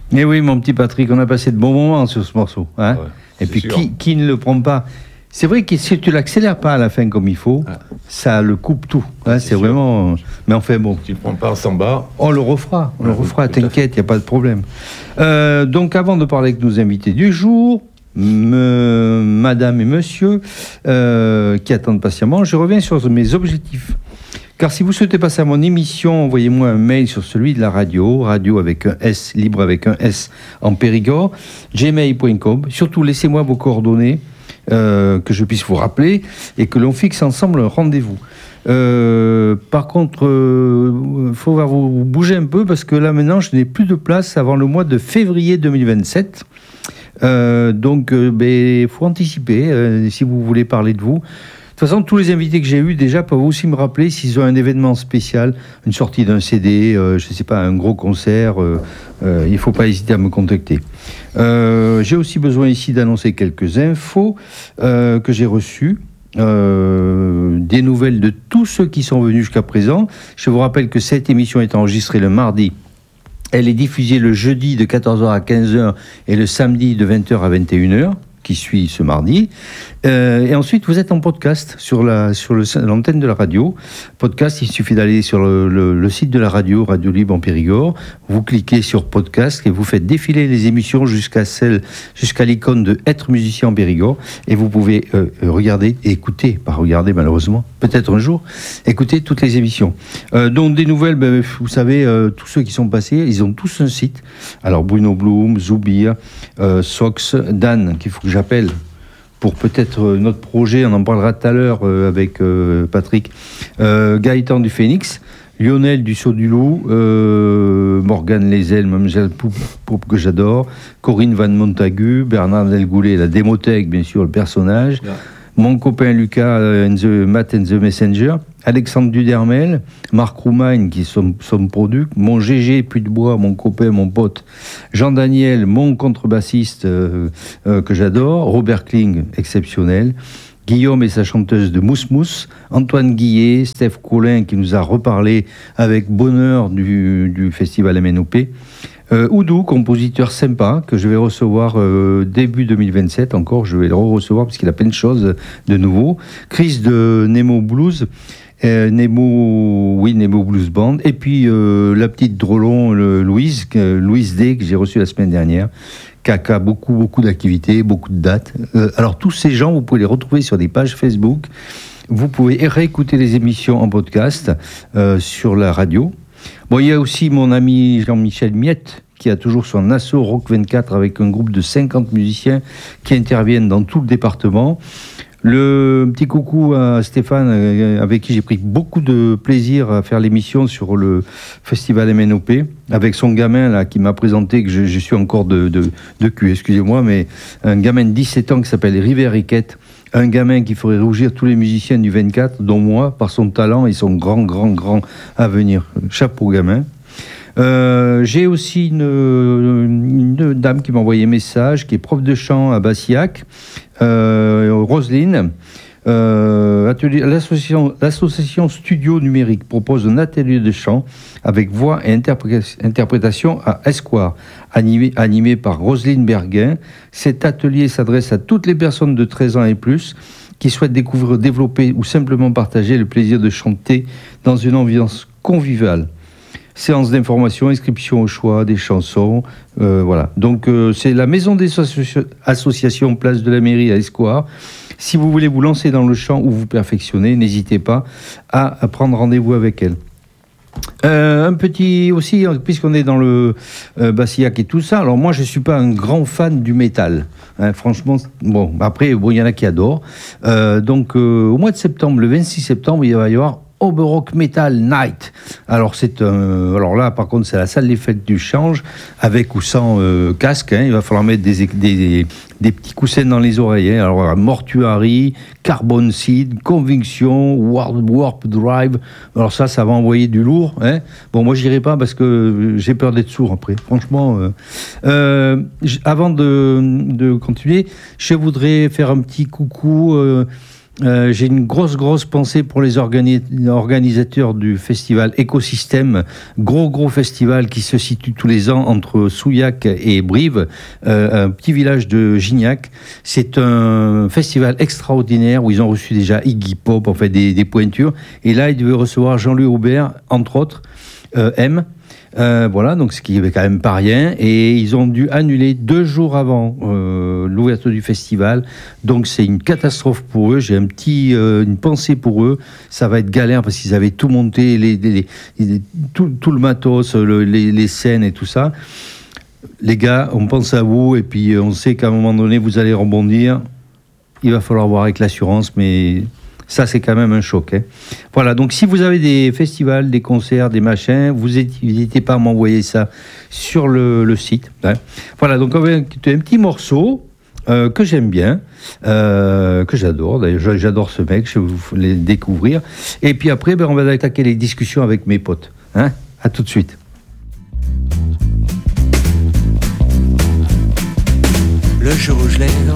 Eh oui, mon petit Patrick, on a passé de bons moments sur ce morceau. Hein. Ouais, et puis, sûr. qui ne le prend pas? C'est vrai que si tu l'accélères pas à la fin comme il faut, ça le coupe tout. Hein, c'est sûr. vraiment... Mais enfin, bon. Tu ne prends pas en samba. On le refera, t'inquiète, il n'y a pas de problème. Donc, avant de parler avec nos invités du jour, madame et monsieur, qui attendent patiemment, je reviens sur mes objectifs. Car si vous souhaitez passer à mon émission, envoyez-moi un mail sur celui de la radio, radio avec un S, libre avec un S en Périgord, gmail.com. Surtout, laissez-moi vos coordonnées, que je puisse vous rappeler et que l'on fixe ensemble un rendez-vous. Par contre, faut vous bouger un peu parce que là maintenant, je n'ai plus de place avant le mois de février 2027. Donc, faut anticiper si vous voulez parler de vous. De toute façon, tous les invités que j'ai eus déjà peuvent aussi me rappeler s'ils ont un événement spécial, une sortie d'un CD, je ne sais pas, un gros concert. Il ne faut pas hésiter à me contacter. J'ai aussi besoin ici d'annoncer quelques infos que j'ai reçues. Des nouvelles de tous ceux qui sont venus jusqu'à présent. Je vous rappelle que cette émission est enregistrée le mardi. Elle est diffusée le jeudi de 14h à 15h et le samedi de 20h à 21h. Qui suit ce mardi. Et ensuite, vous êtes en podcast sur l'antenne de la radio. Podcast, il suffit d'aller sur le site de la radio, Radio Libre en Périgord. Vous cliquez sur podcast et vous faites défiler les émissions jusqu'à l'icône de Être musicien en Périgord. Et vous pouvez regarder et écouter, pas regarder malheureusement, peut-être un jour, écouter toutes les émissions. Donc des nouvelles, vous savez, tous ceux qui sont passés, ils ont tous un site. Alors Bruno Blum, Zoubir, Sox, Dan, qu'il faut que j'appelle pour peut-être notre projet, on en parlera tout à l'heure avec Patrick, Gaëtan du Phénix, Lionel du Saut du Loup, Morgane Lézel, Mamselle Poupe que j'adore, Corinne Van Montagu, Bernard Delgoulet, la Démothèque, bien sûr, le personnage, mon copain Lucas, Matt and the Messenger, Alexandre Dudermel, Marc Roumagne, qui sont product, mon GG Puy de Bois, mon copain, mon pote, Jean-Daniel, mon contrebassiste que j'adore, Robert Kling, exceptionnel, Guillaume et sa chanteuse de Mousse Mousse, Antoine Guillet, Steph Collin, qui nous a reparlé avec bonheur du festival MNOP, Oudou, compositeur sympa, que je vais recevoir début 2027 encore, je vais le recevoir parce qu'il a plein de choses de nouveau. Chris de Nemo Blues, Nemo Blues Band, et puis la petite drôlon Louise D, que j'ai reçue la semaine dernière, qui a beaucoup d'activités, beaucoup de dates. Alors tous ces gens, vous pouvez les retrouver sur des pages Facebook, vous pouvez réécouter les émissions en podcast sur la radio. Bon, il y a aussi mon ami Jean-Michel Miette, qui a toujours son asso Rock 24 avec un groupe de 50 musiciens qui interviennent dans tout le département. Le petit coucou à Stéphane, avec qui j'ai pris beaucoup de plaisir à faire l'émission sur le festival MNOP, avec son gamin là, qui m'a présenté, que je suis encore de cul, excusez-moi, mais un gamin de 17 ans qui s'appelle River Riquette, un gamin qui ferait rougir tous les musiciens du 24, dont moi, par son talent et son grand avenir. Chapeau gamin. J'ai aussi une dame qui m'a envoyé un message, qui est prof de chant à Bassillac, Roselyne. L'association Studio Numérique propose un atelier de chant avec voix et interprétation à Escoire, animé par Roselyne Berguin. Cet atelier s'adresse à toutes les personnes de 13 ans et plus qui souhaitent découvrir, développer ou simplement partager le plaisir de chanter dans une ambiance conviviale. Séance d'information, inscription au choix des chansons, voilà. Donc c'est la maison des associations place de la mairie à Escoire. Si vous voulez vous lancer dans le chant ou vous perfectionner, n'hésitez pas à prendre rendez-vous avec elle. Un petit aussi, puisqu'on est dans le Bassillac et tout ça, alors moi je ne suis pas un grand fan du métal, hein, franchement, bon, après il y en a qui adorent, donc au mois de septembre, le 26 septembre, il va y avoir Oberrock Metal Night. Alors alors là par contre c'est la salle des fêtes du Change, avec ou sans casque, hein, il va falloir mettre des petits coussins dans les oreilles, hein. Alors Mortuary, Carbon Seed, Conviction, Warp Drive, alors ça va envoyer du lourd, hein. Bon, moi j'irai pas parce que j'ai peur d'être sourd après, franchement. Avant de continuer, je voudrais faire un petit coucou J'ai une grosse pensée pour les organisateurs du festival Écosystème, gros festival qui se situe tous les ans entre Souillac et Brive, un petit village de Gignac. C'est un festival extraordinaire où ils ont reçu déjà Iggy Pop, en fait des pointures. Et là, ils devaient recevoir Jean-Louis Aubert, entre autres, M. Voilà, donc ce qui n'est quand même pas rien. Et ils ont dû annuler 2 jours avant l'ouverture du festival. Donc c'est une catastrophe pour eux. J'ai une pensée pour eux. Ça va être galère parce qu'ils avaient tout monté, tout le matos, les scènes et tout ça. Les gars, on pense à vous et puis on sait qu'à un moment donné, vous allez rebondir. Il va falloir voir avec l'assurance, mais... Ça, c'est quand même un choc. Hein. Voilà, donc si vous avez des festivals, des concerts, des machins, vous n'hésitez pas à m'envoyer ça sur le site. Hein. Voilà, donc on va écouter un petit morceau que j'aime bien, que j'adore. D'ailleurs, j'adore ce mec, je vais vous le découvrir. Et puis après, on va attaquer les discussions avec mes potes. Hein. À tout de suite. Le jour où je l'ai